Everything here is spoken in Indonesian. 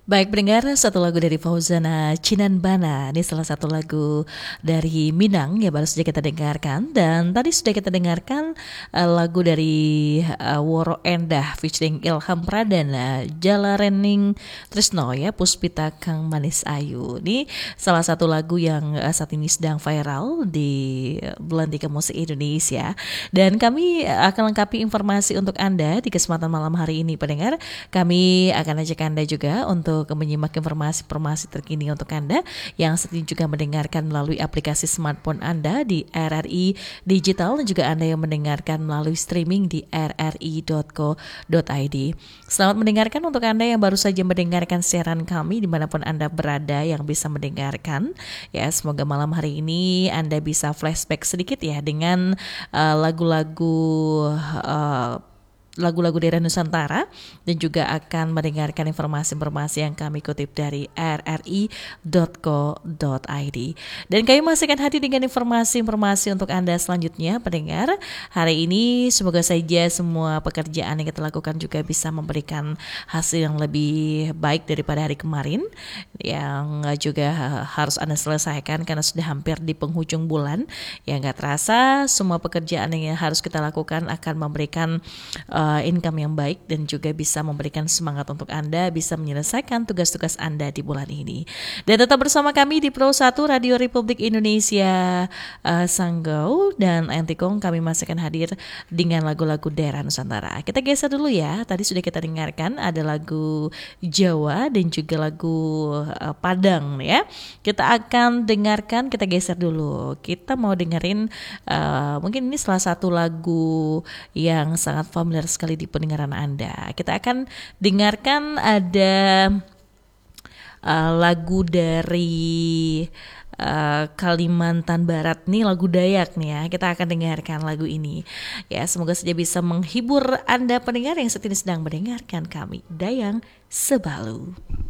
Baik pendengar, satu lagu dari Fauzana Cinanbana. Ini salah satu lagu dari Minang ya baru saja kita dengarkan. Dan tadi sudah kita dengarkan lagu dari Woro Endah featuring Ilham Pradana, Jala Rening Trisno ya, Puspita Kang Manis Ayu. Ini salah satu lagu yang saat ini sedang viral di Belantika Musik Indonesia. Dan kami akan lengkapi informasi untuk Anda di kesempatan malam hari ini pendengar. Kami akan ajak Anda juga untuk menyimak informasi-informasi terkini untuk Anda yang saat ini juga mendengarkan melalui aplikasi smartphone Anda di RRI Digital dan juga Anda yang mendengarkan melalui streaming di rri.co.id. Selamat mendengarkan untuk Anda yang baru saja mendengarkan siaran kami dimanapun Anda berada yang bisa mendengarkan. Ya, semoga malam hari ini Anda bisa flashback sedikit ya dengan lagu-lagu daerah Nusantara dan juga akan mendengarkan informasi-informasi yang kami kutip dari rri.co.id. Dan kami masih akan hadir dengan informasi-informasi untuk Anda selanjutnya pendengar. Hari ini semoga saja semua pekerjaan yang kita lakukan juga bisa memberikan hasil yang lebih baik daripada hari kemarin yang juga harus Anda selesaikan karena sudah hampir di penghujung bulan. Ya nggak terasa semua pekerjaan yang harus kita lakukan akan memberikan income yang baik dan juga bisa memberikan semangat untuk Anda bisa menyelesaikan tugas-tugas Anda di bulan ini. Dan tetap bersama kami di Pro 1 Radio Republik Indonesia Sanggau dan Antikong. Kami masih akan hadir dengan lagu-lagu daerah Nusantara. Kita geser dulu ya. Tadi sudah kita dengarkan ada lagu Jawa dan juga lagu Padang ya. Kita akan dengarkan, kita geser dulu. Kita mau dengerin mungkin ini salah satu lagu yang sangat familiar sekali di pendengaran Anda. Kita akan dengarkan ada lagu dari Kalimantan Barat nih, lagu Dayak nih ya. Kita akan dengarkan lagu ini. Ya, semoga saja bisa menghibur Anda pendengar yang saat ini sedang mendengarkan kami. Dayang Sebalu.